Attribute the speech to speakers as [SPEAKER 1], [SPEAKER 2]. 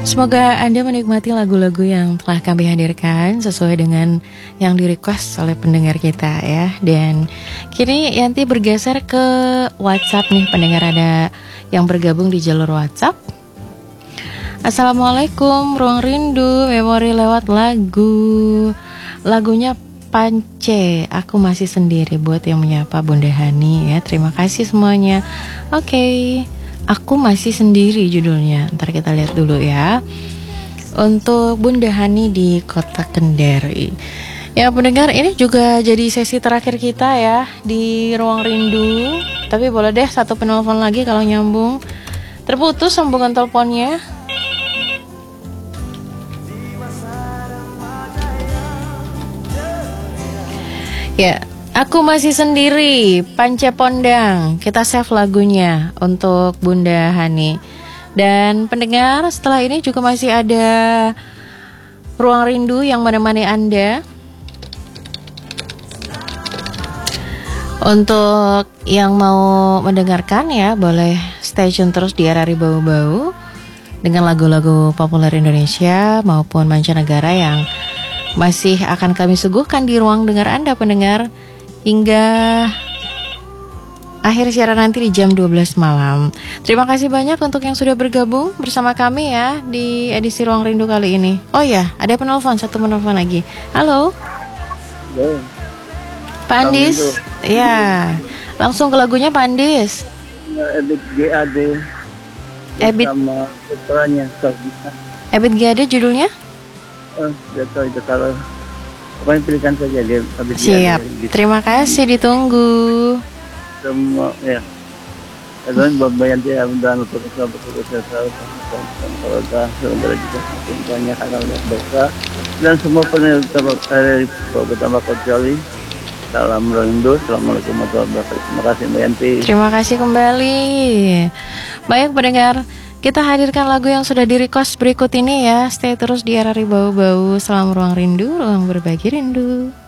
[SPEAKER 1] Semoga Anda menikmati lagu-lagu yang telah kami hadirkan sesuai dengan yang di-request oleh pendengar kita ya. Dan kini Yanti bergeser ke WhatsApp nih, pendengar ada yang bergabung di jalur WhatsApp. Assalamualaikum, Ruang Rindu, memori lewat lagu. Lagunya Pance, Aku Masih Sendiri, buat yang menyapa Bunda Hani ya. Terima kasih semuanya. Oke. Aku Masih Sendiri judulnya. Ntar kita lihat dulu ya. Untuk Bunda Hani di Kota Kendari. Ya pendengar, ini juga jadi sesi terakhir kita ya di Ruang Rindu. Tapi boleh deh satu penelpon lagi kalau nyambung. Terputus sambungan teleponnya. Ya, Aku Masih Sendiri, Pance Pondang. Kita save lagunya untuk Bunda Hani. Dan pendengar, setelah ini juga masih ada Ruang Rindu yang menemani Anda. Untuk yang mau mendengarkan ya, boleh stay tune terus di RRI Bau-Bau dengan lagu-lagu populer Indonesia maupun mancanegara yang masih akan kami suguhkan di ruang dengar Anda pendengar hingga akhir siaran nanti di jam 12 malam. Terima kasih banyak untuk yang sudah bergabung bersama kami ya di edisi Ruang Rindu kali ini. Oh ya, ada penelpon, satu penelpon lagi. Halo.
[SPEAKER 2] Halo.
[SPEAKER 1] Pak Andis. Ya, langsung ke lagunya Pak Andis.
[SPEAKER 2] Ebit GAD.
[SPEAKER 1] Ebit
[SPEAKER 2] sama putranya Sabita.
[SPEAKER 1] Ebit GAD judulnya?
[SPEAKER 2] Jatuh itu kalau pokoknya pilihkan saja dia habis.
[SPEAKER 1] Siap. Terima kasih, ditunggu.
[SPEAKER 2] Semua ya. Dan babayan dia dan untuk betul-betul kalau dah sebenarnya juga banyak hal dosa dan semua penelitian pertama kecuali salam rindu. Assalamualaikum warahmatullahi wabarakatuh. Terima kasih Mbak Yanti.
[SPEAKER 1] Terima kasih kembali. Baik pendengar, kita hadirkan lagu yang sudah di-request berikut ini ya. Stay terus di RRI Bau-Bau. Salam Ruang Rindu, ruang berbagi rindu.